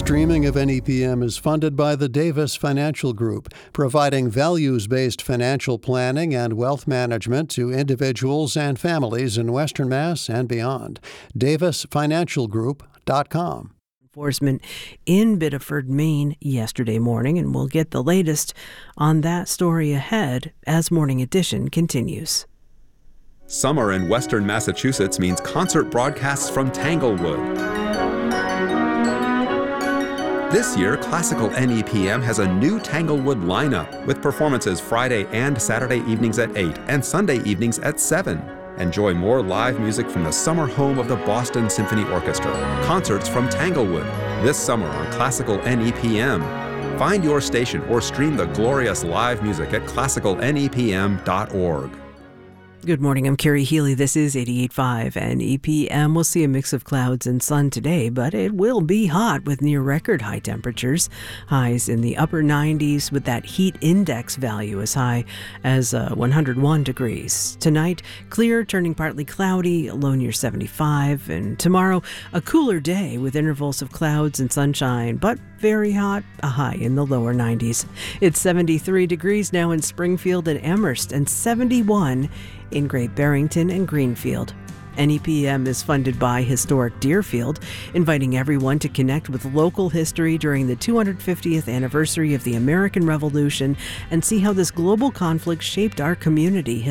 Streaming of NEPM is funded by the Davis Financial Group, providing values-based financial planning and wealth management to individuals and families in Western Mass and beyond. DavisFinancialGroup.com. Enforcement in Biddeford, Maine yesterday morning, and we'll get the latest on that story ahead as Morning Edition continues. Summer in Western Massachusetts means concert broadcasts from Tanglewood. This year, Classical NEPM has a new Tanglewood lineup with performances Friday and Saturday evenings at 8 and Sunday evenings at 7. Enjoy more live music from the summer home of the Boston Symphony Orchestra. Concerts from Tanglewood this summer on Classical NEPM. Find your station or stream the glorious live music at classicalnepm.org. Good morning, I'm Carrie Healy. This is 88.5 NEPM. We'll see a mix of clouds and sun today, but it will be hot with near record high temperatures. Highs in the upper 90s with that heat index value as high as 101 degrees. Tonight, clear, turning partly cloudy, low near 75. And tomorrow, a cooler day with intervals of clouds and sunshine, but very hot, a high in the lower 90s. It's 73 degrees now in Springfield and Amherst and 71 in Great Barrington and Greenfield. NEPM is funded by Historic Deerfield, inviting everyone to connect with local history during the 250th anniversary of the American Revolution and see how this global conflict shaped our community,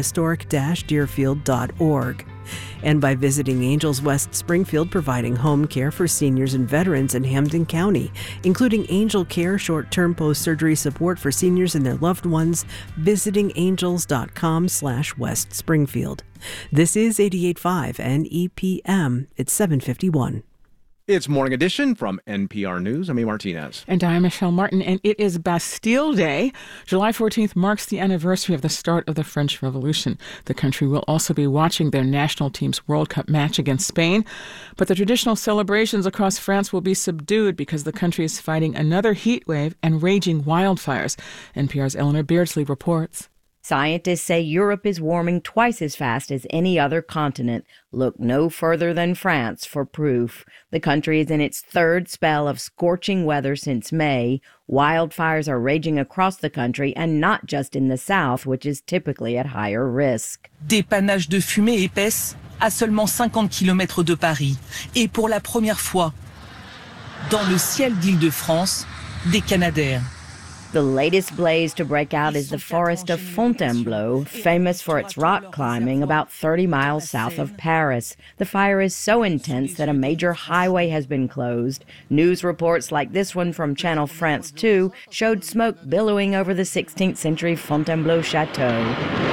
historic-deerfield.org. And by visiting Angels West Springfield, providing home care for seniors and veterans in Hampden County, including Angel Care short-term post-surgery support for seniors and their loved ones, visiting angels.com/West Springfield. This is 88.5 NEPM. It's 7:51. It's Morning Edition from NPR News. I'm E. Martinez. And I'm Michelle Martin, and it is Bastille Day. July 14th marks the anniversary of the start of the French Revolution. The country will also be watching their national team's World Cup match against Spain. But the traditional celebrations across France will be subdued because the country is fighting another heat wave and raging wildfires. NPR's Eleanor Beardsley reports. Scientists say Europe is warming twice as fast as any other continent. Look no further than France for proof. The country is in its third spell of scorching weather since May. Wildfires are raging across the country and not just in the south, which is typically at higher risk. Des panaches de fumée épaisse à seulement 50 km de Paris. Et pour la première fois, dans le ciel d'Île-de-France, des Canadaires. The latest blaze to break out is the forest of Fontainebleau, famous for its rock climbing about 30 miles south of Paris. The fire is so intense that a major highway has been closed. News reports like this one from Channel France 2 showed smoke billowing over the 16th century Fontainebleau Chateau.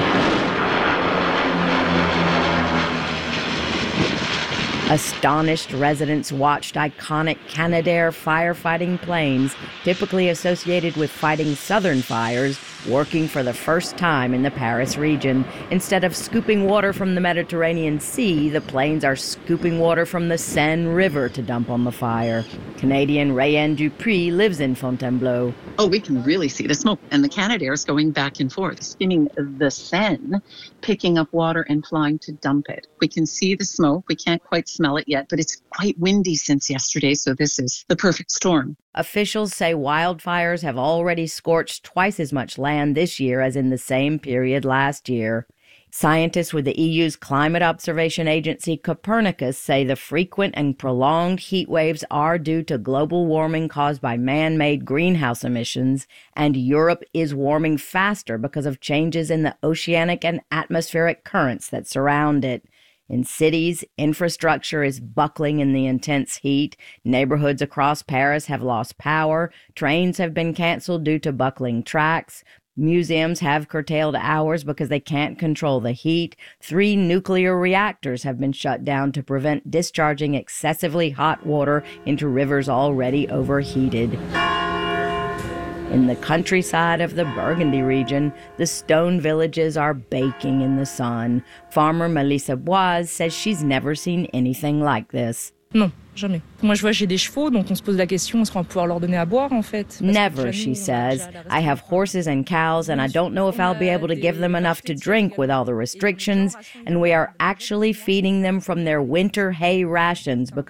Astonished residents watched iconic Canadair firefighting planes, typically associated with fighting southern fires, working for the first time in the Paris region. Instead of scooping water from the Mediterranean Sea, the planes are scooping water from the Seine River to dump on the fire. Canadian Rayanne Dupuis lives in Fontainebleau. Oh, we can really see the smoke. And the Canadair is going back and forth, skimming the Seine, picking up water and flying to dump it. We can see the smoke. We can't quite smell it yet, but it's quite windy since yesterday, so this is the perfect storm. Officials say wildfires have already scorched twice as much land this year as in the same period last year. Scientists with the EU's climate observation agency Copernicus say the frequent and prolonged heat waves are due to global warming caused by man-made greenhouse emissions, and Europe is warming faster because of changes in the oceanic and atmospheric currents that surround it. In cities, infrastructure is buckling in the intense heat. Neighborhoods across Paris have lost power. Trains have been canceled due to buckling tracks. Museums have curtailed hours because they can't control the heat. 3 nuclear reactors have been shut down to prevent discharging excessively hot water into rivers already overheated. In the countryside of the Burgundy region, the stone villages are baking in the sun. Farmer Melissa Boise says she's never seen anything like this. Non, jamais. Moi, je vois, j'ai des chevaux, donc on se pose la question, est-ce qu'on va pouvoir leur donner à boire, en fait? Never, she says. I have horses and cows, and I don't know if I'll be able to give them enough to drink with all the restrictions, and we are actually feeding them from their winter hay rations because